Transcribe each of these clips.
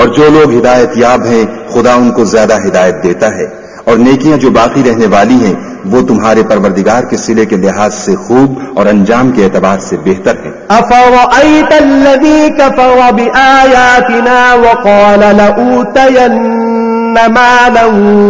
اور جو لوگ ہدایت یاب ہیں خدا ان کو زیادہ ہدایت دیتا ہے، اور نیکیاں جو باقی رہنے والی ہیں وہ تمہارے پروردگار کے صلے کے لحاظ سے خوب اور انجام کے اعتبار سے بہتر ہیں۔ افرأيت الذي كفر بآياتنا وقال لأوتين مالا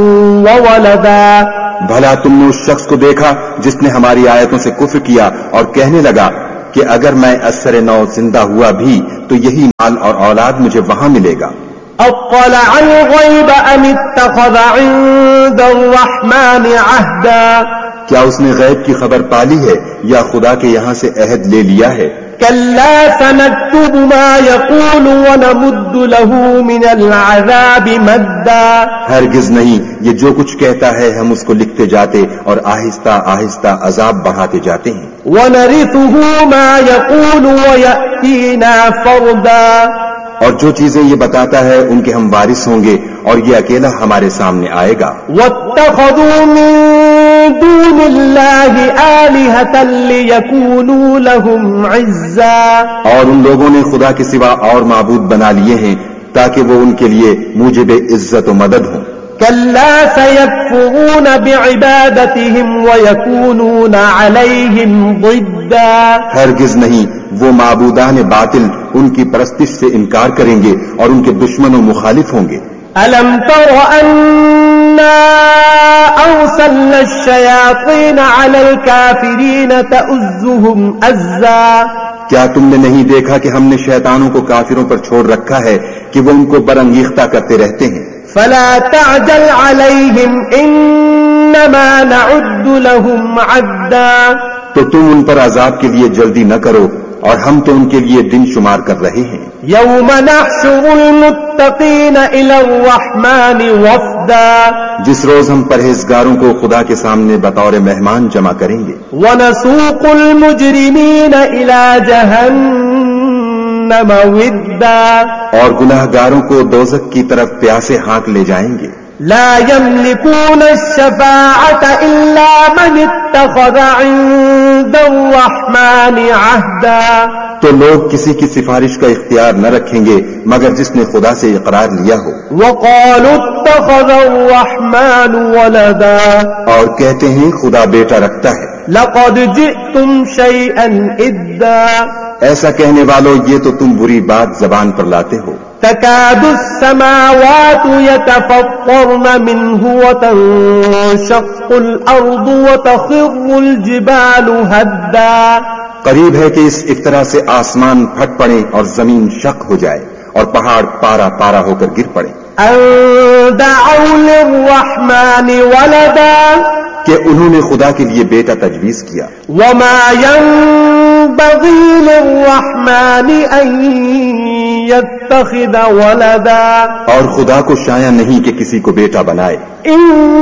وولدا، بھلا تم نے اس شخص کو دیکھا جس نے ہماری آیتوں سے کفر کیا اور کہنے لگا کہ اگر میں اثر نو زندہ ہوا بھی تو یہی مال اور اولاد مجھے وہاں ملے گا۔ اطلع الغیب ام اتخذ عند الرحمن عہدا، کیا اس نے غیب کی خبر پالی ہے یا خدا کے یہاں سے عہد لے لیا ہے؟ کلا سنكتب ما يقول ونمد له من العذاب مدا، ہرگز نہیں، یہ جو کچھ کہتا ہے ہم اس کو لکھتے جاتے اور آہستہ آہستہ عذاب بڑھاتے جاتے ہیں۔ ونرثه ما يقول ويأتينا فردا، اور جو چیزیں یہ بتاتا ہے ان کے ہم وارث ہوں گے اور یہ اکیلا ہمارے سامنے آئے گا۔ واتخذوا من دون الله آلهة ليكونوا لهم عزا، اور ان لوگوں نے خدا کے سوا اور معبود بنا لیے ہیں تاکہ وہ ان کے لیے موجب عزت و مدد ہوں۔ كلا سيكفرون بعبادتهم ويكونون عليهم ضدا، ہرگز نہیں، وہ معبودان باطل ان کی پرستش سے انکار کریں گے اور ان کے دشمن و مخالف ہوں گے۔ ألم تر أنا أرسلنا الشياطين على الكافرين تؤزهم أزا، کیا تم نے نہیں دیکھا کہ ہم نے شیطانوں کو کافروں پر چھوڑ رکھا ہے کہ وہ ان کو برانگیختہ کرتے رہتے ہیں؟ فلا تعجل عليهم إنما نعد لهم عدا، تو تم ان پر عذاب کے لیے جلدی نہ کرو اور ہم تو ان کے لیے دن شمار کر رہے ہیں۔ يوم نحشر المتقين إلى الرحمن وفدا، جس روز ہم پرہیزگاروں کو خدا کے سامنے بطور مہمان جمع کریں گے۔ ونسوق المجرمين إلى جهنم ودا، اور گناہگاروں کو دوزخ کی طرف پیاسے ہانک لے جائیں گے۔ لا يملكون الشفاعة إلا من اتخذ عند الرحمن عهدا، تو لوگ کسی کی سفارش کا اختیار نہ رکھیں گے مگر جس نے خدا سے اقرار لیا ہو۔ وقالوا اتخذ الرحمن ولدا، اور کہتے ہیں خدا بیٹا رکھتا ہے۔ لقد جئتم شيئا إدا، ایسا کہنے والوں یہ تو تم بری بات زبان پر لاتے ہو۔ تكاد السماوات يتفطرن منه وتنشق الأرض وتخر الجبال هدا، قریب ہے کہ اس ایک طرح سے آسمان پھٹ پڑے اور زمین شق ہو جائے اور پہاڑ پارا پارا ہو کر گر پڑے۔ أن دعوا للرحمن ولدا، کہ انہوں نے خدا کے لیے بیٹا تجویز کیا۔ وما ينبغي للرحمن أن يتخذ ولدا، اور خدا کو شایع نہیں کہ کسی کو بیٹا بنائے۔